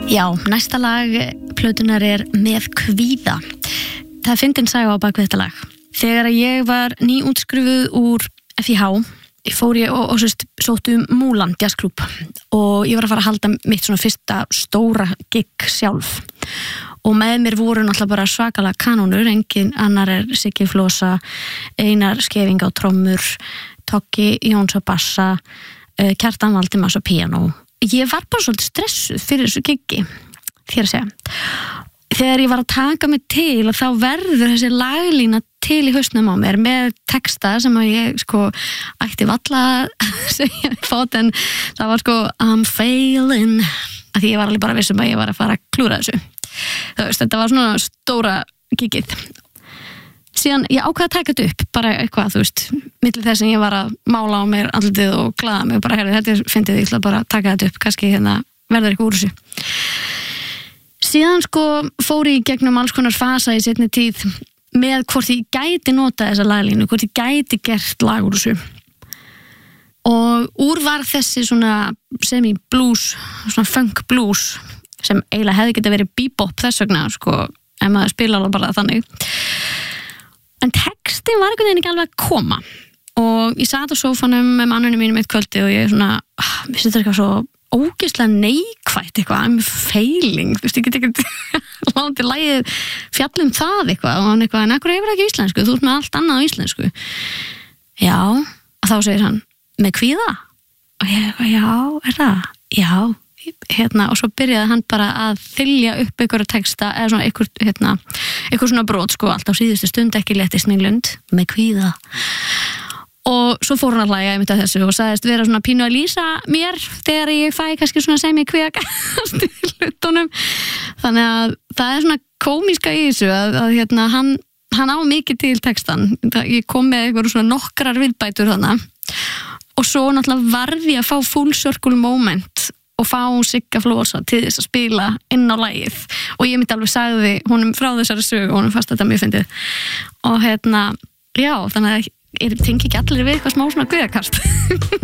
Já, næsta lag plötunar Með kvíða. Það fyndin saga á bak við þetta lag. Þegar ég var nýútskrifuð úr FIH, fór ég og sótti Múlan jazzklúbb og ég var að fara að halda mitt svona fyrsta stóra gig sjálf. Og með mér voru náttúrulega bara svakalega kanónur, engin annar Siggi Flosa, Einar Skeving á trommur, Toggi Jóns á bassa, Kjartan Valdimars á píanó. Ég var bara svolítið stressuð fyrir þessu giggi, þér að segja. Þegar ég var að taka mig til og þá verður þessi laglína til í hausnum á mér með texta sem að ég ætti valla að segja fót, en það var I'm failing, af því ég var alveg bara vissum að ég var að fara að klúra þessu. Þetta var svona stóra giggið. Síðan ég ákvað að taka þetta upp, bara eitthvað, milli þess að ég var að mála á mér andlitið og glaða mig, bara þetta fyndið, ég ætla bara að taka þetta upp, kannski verður eitthvað úr þessu. Síðan fór ég gegnum alls konar fasa í seinni tíð með hvort ég gæti nota þessa laglínu, hvort ég gæti gert lag úr þessu. Og úr var þessi svona semi-blues, svona funk blues, sem eiginlega hefði getið verið bebop þess vegna, ef maður spila alveg bara þannig. En textin var einhvern veginn ekki alveg að koma og ég sat á sófanum með mannunum mínum eitt kvöldi og ég mér finnst þetta eitthvað svo ógeðslega neikvætt eitthvað, I'm failing, ég get ekki látið lagið fjallum það eitthvað og hann eitthvað, en ekkur hefur ekki íslensku, þú ert með allt annað á íslensku. Já, og þá segir hann, með kvíða? Og ég eitthvað, já, það? Já. Og svo byrjaði hann bara að þylja upp einhverja texta eða svona einhver svona brot allt á síðustu stund, ekki léttist mig lund með kvíða. Og svo fór hann að hlæja einmitt að þessu og sagðist vera svona pínu að lýsa mér þegar ég fæ kannski svona sem ég kvíðakast í hlutunum. Þannig að það er svona komíska í þessu að hann á mikið til textan. Ég kom með einhverju svona nokkrar viðbætur þannig og svo náttúrulega varði að fá full circle moment og fá Sigga Flosa til þess að spila inn á lagið og ég myndi alveg sagði honum frá þessari sögu og honum fannst þetta mjög fyndið og já, þannig að ég tengi ekki allir við eitthvað smá svona guðakast